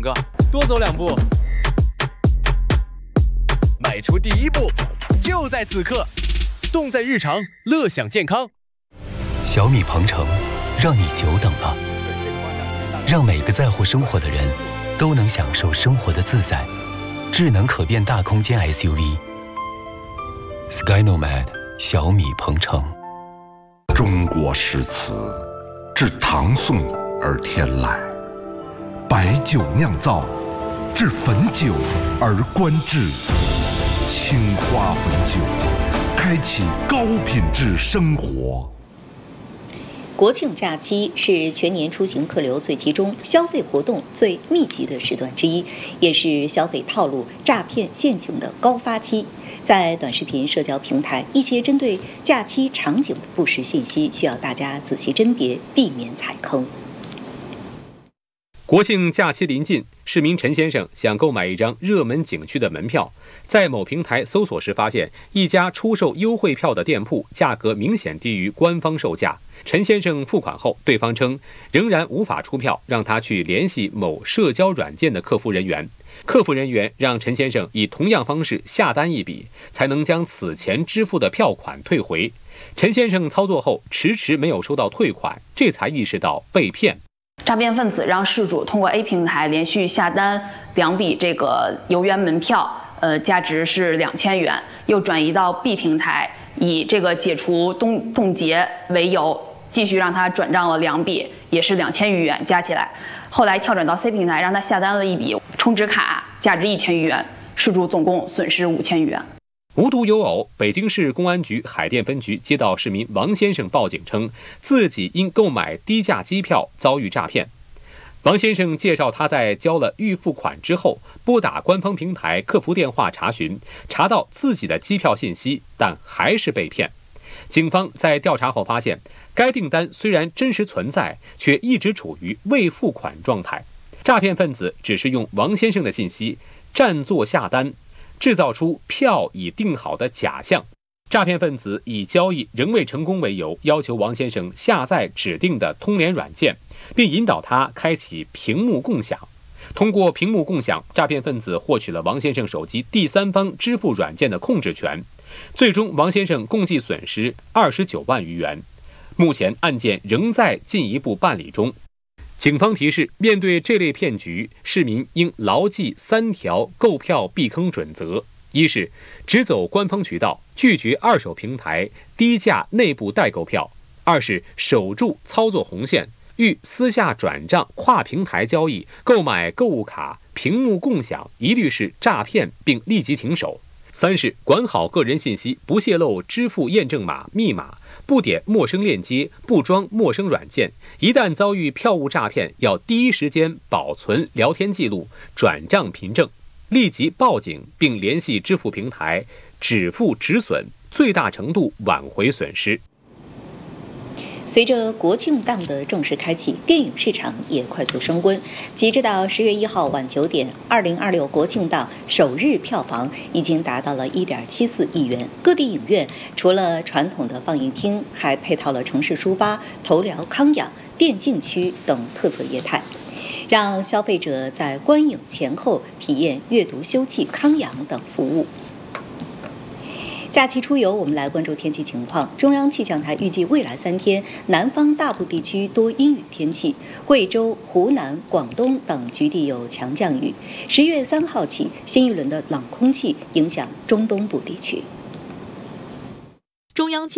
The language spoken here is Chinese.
个，多走2步，迈出第1步，就在此刻。动在日常，乐享健康。 小米鹏程，让你久等了，让每个在乎生活的人都能享受生活的自在。智能可变大空间 SUV Skynomad 小米鹏程。 中国诗词自唐宋而天来，白酒酿造，至汾酒而观致。青花汾酒，开启高品质生活。 国庆假期是全年出行客流最集中、消费活动最密集的时段之一，也是消费套路、诈骗陷阱的高发期。在短视频社交平台，一些针对假期场景的不实信息，需要大家仔细甄别，避免踩坑。 国庆假期临近，市民陈先生想购买一张热门景区的门票，在某平台搜索时发现一家出售优惠票的店铺价格明显低于官方售价。陈先生付款后，对方称仍然无法出票，让他去联系某社交软件的客服人员。客服人员让陈先生以同样方式下单一笔，才能将此前支付的票款退回。陈先生操作后迟迟没有收到退款，这才意识到被骗。 诈骗分子让事主通过 A 平台连续下单2笔这个游园门票，价值是2000元，又转移到 B 平台，以这个解除冻结为由，继续让他转账了2笔，也是2000余元，加起来。后来跳转到 C 平台，让他下单了1笔充值卡，价值1000余元，事主总共损失5000余元。 无独有偶，北京市公安局海淀分局接到市民王先生报警称，自己因购买低价机票遭遇诈骗。王先生介绍，他在交了预付款之后，拨打官方平台客服电话查询，查到自己的机票信息，但还是被骗。警方在调查后发现，该订单虽然真实存在，却一直处于未付款状态。诈骗分子只是用王先生的信息占座下单，制造出票已订好的假象。诈骗分子以交易仍未成功为由，要求王先生下载指定的通联软件，并引导他开启屏幕共享。通过屏幕共享，诈骗分子获取了王先生手机第三方支付软件的控制权。最终，王先生共计损失29万余元。目前案件仍在进一步办理中。警方提示，面对这类骗局，市民应牢记3条购票避坑准则：一是只走官方渠道，拒绝二手平台低价内部代购票；二是守住操作红线，遇私下转账、跨平台交易、购买购物卡、屏幕共享，一律是诈骗，并立即停手；三是管好个人信息，不泄露支付验证码、密码，不点陌生链接，不装陌生软件。一旦遭遇票务诈骗，要第一时间保存聊天记录、转账凭证，立即报警，并联系支付平台止付止损，最大程度挽回损失。 随着国庆档的正式开启，电影市场也快速升温。截止到10月1号晚9点，2026国庆档首日票房已经达到了1.74亿元。各地影院除了传统的放映厅，还配套了城市书吧、头疗康养、电竞区等特色业态，让消费者在观影前后体验阅读、休憩、康养等服务。假期出游，我们来关注天气情况。中央气象台预计未来3天，南方大部地区多阴雨天气，贵州、湖南、广东等局地有强降雨。10月3号起，新一轮的冷空气影响中东部地区。 中央气